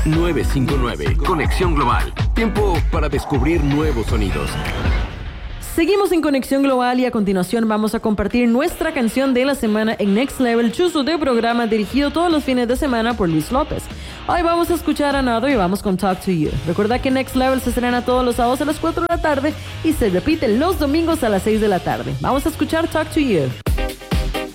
959, Conexión Global. Tiempo para descubrir nuevos sonidos. Seguimos en Conexión Global y a continuación vamos a compartir nuestra canción de la semana en Next Level, chuzo de programa dirigido todos los fines de semana por Luis López. Hoy vamos a escuchar a Another y vamos con Talk to You. Recuerda que Next Level se estrena todos los sábados a las 4 de la tarde y se repite los domingos a las 6 de la tarde. Vamos a escuchar Talk to You.